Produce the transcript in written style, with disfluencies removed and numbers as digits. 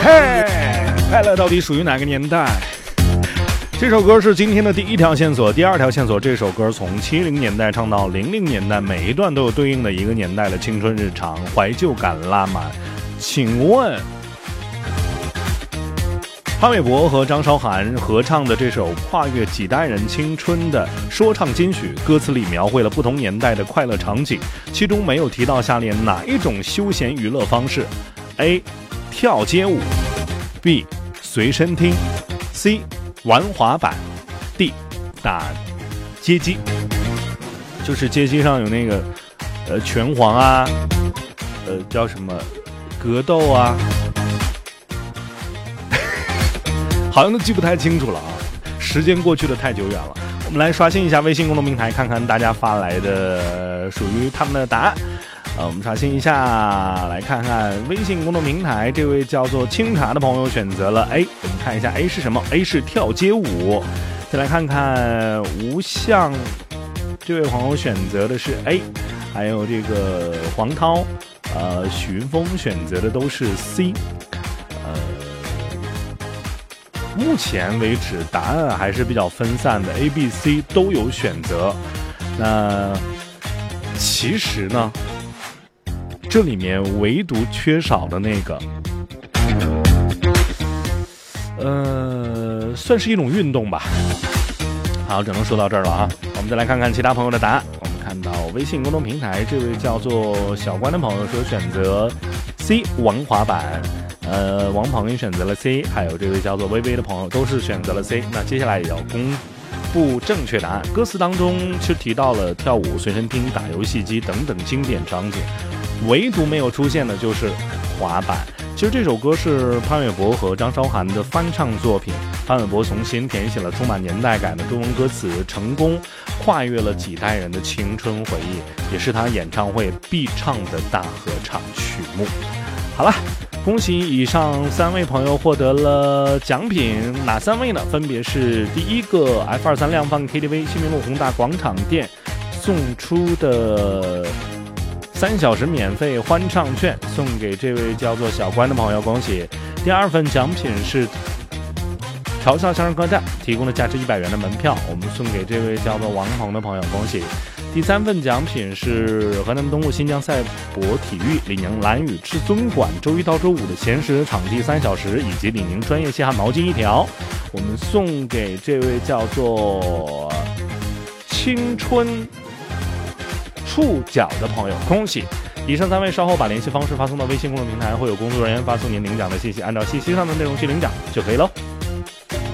嘿，快乐到底属于哪个年代？这首歌是今天的第一条线索，第二条线索，这首歌从70年代唱到00年代，每一段都有对应的一个年代的青春日常，怀旧感拉满。请问潘玮柏和张韶涵合唱的这首跨越几代人青春的说唱金曲，歌词里描绘了不同年代的快乐场景，其中没有提到下列哪一种休闲娱乐方式？ A. 跳街舞， B. 随身听， C. 玩滑板， D. 打街机。就是街机上有那个拳皇啊，叫什么格斗啊，好像都记不太清楚了啊，时间过去的太久远了。我们来刷新一下微信公众平台，看看大家发来的属于他们的答案。我们刷新一下，来看看微信公众平台，这位叫做清茶的朋友选择了 A， 我们看一下 A 是什么？ A 是跳街舞。再来看看吴相，这位朋友选择的是 A， 还有这个黄涛、许云峰选择的都是 C。目前为止答案还是比较分散的 ，A、B、C 都有选择。那其实呢，这里面唯独缺少的那个，算是一种运动吧。好，只能说到这儿了啊。我们再来看看其他朋友的答案。我们看到微信公众平台这位叫做小关的朋友说选择 C 玩滑板。王鹏也选择了 C， 还有这位叫做微微的朋友都是选择了 C。那接下来也要公布正确答案。歌词当中是提到了跳舞、随身听、打游戏机等等经典场景，唯独没有出现的就是滑板。其实这首歌是潘玮柏和张韶涵的翻唱作品，潘玮柏重新填写了充满年代感的中文歌词，成功跨越了几代人的青春回忆，也是他演唱会必唱的大合唱曲目。好了，恭喜以上3位朋友获得了奖品，哪3位呢？分别是第一个 F23 量贩 KTV 新民路宏大广场店送出的3小时免费欢唱券，送给这位叫做小关的朋友，恭喜。第二份奖品是调笑相声客栈提供的价值100元的门票，我们送给这位叫做王鹏的朋友，恭喜。第3份奖品是河南东部新疆赛博体育李宁蓝屿至尊馆周一到周五的闲时场地3小时，以及李宁专业吸汗毛巾1条，我们送给这位叫做青春触角的朋友，恭喜。以上3位稍后把联系方式发送到微信公众平台，会有工作人员发送您领奖的信息，按照信息上的内容去领奖就可以了。